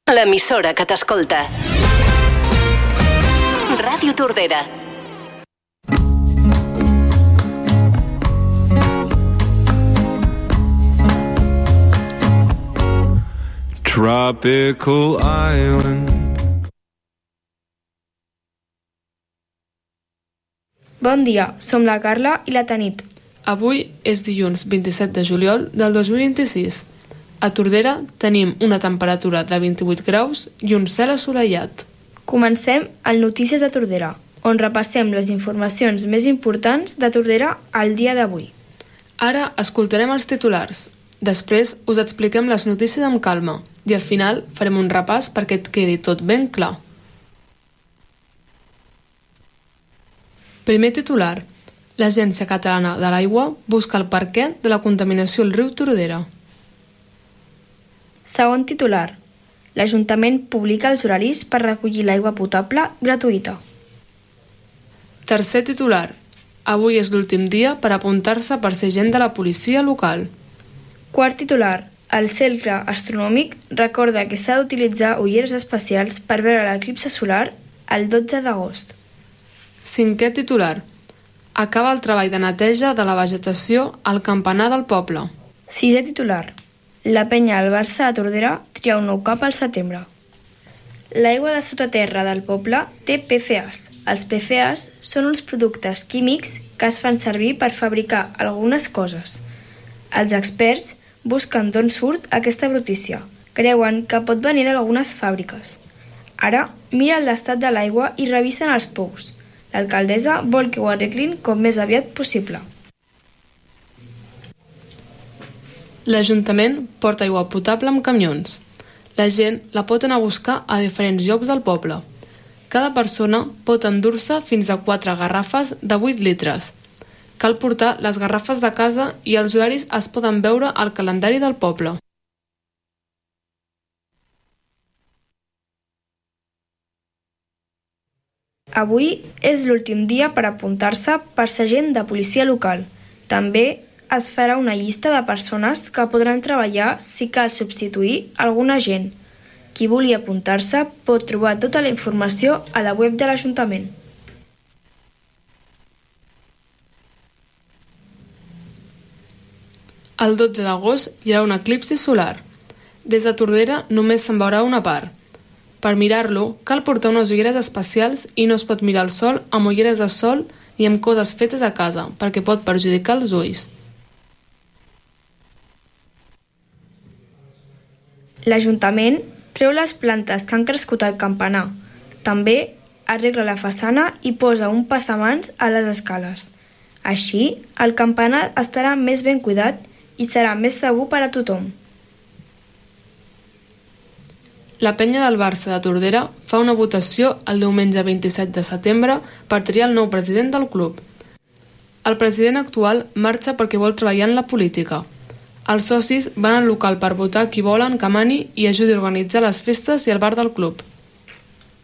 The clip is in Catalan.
L'emissora que t'escolta. Ràdio Tordera. Tropical island. Bon dia, som la Carla i la Tanit. Avui és dilluns 27 de juliol del 2026. A Tordera tenim una temperatura de 28 graus i un cel assolellat. Comencem el Notícies de Tordera, on repassem les informacions més importants de Tordera al dia d'avui. Ara escoltarem els titulars. Després us expliquem les notícies amb calma i al final farem un repàs perquè et quedi tot ben clar. Primer titular. L'Agència Catalana de l'Aigua busca el perquè de la contaminació al riu Tordera. Segon titular. L'Ajuntament publica els horaris per recollir l'aigua potable gratuïta. Tercer titular. Avui és l'últim dia per apuntar-se per ser agent de la policia local. Quart titular. El Cercle Astronòmic recorda que s'ha d'utilitzar ulleres especials per veure l'eclipsi solar el 12 d'agost. Cinquè titular. Acaba el treball de neteja de la vegetació al campanar del poble. Sisè titular. La penya al Barça de Tordera tria un nou cap al setembre. L'aigua de sotaterra del poble té PFAs. Els PFAs són uns productes químics que es fan servir per fabricar algunes coses. Els experts busquen d'on surt aquesta brutícia. Creuen que pot venir d'algunes fàbriques. Ara miren l'estat de l'aigua i revisen els pous. L'alcaldessa vol que ho arreglin com més aviat possible. L'Ajuntament porta aigua potable amb camions. La gent la pot anar a buscar a diferents llocs del poble. Cada persona pot endur-se fins a 4 garrafes de 8 litres. Cal portar les garrafes de casa i els horaris es poden veure al calendari del poble. Avui és l'últim dia per apuntar-se per ser agent de policia local. També es farà una llista de persones que podran treballar si cal substituir algun agent. Qui vulgui apuntar-se pot trobar tota la informació a la web de l'Ajuntament. El 12 d'agost hi haurà un eclipsi solar. Des de Tordera només se'n veurà una part. Per mirar-lo, cal portar unes ulleres especials i no es pot mirar el sol amb ulleres de sol ni amb coses fetes a casa, perquè pot perjudicar els ulls. L'Ajuntament treu les plantes que han crescut al campanar. També arregla la façana i posa un passamans a les escales. Així, el campanar estarà més ben cuidat i serà més segur per a tothom. La penya del Barça de Tordera fa una votació el diumenge 27 de setembre per triar el nou president del club. El president actual marxa perquè vol treballar en la política. Els socis van al local per votar qui volen que mani i ajudi a organitzar les festes i el bar del club.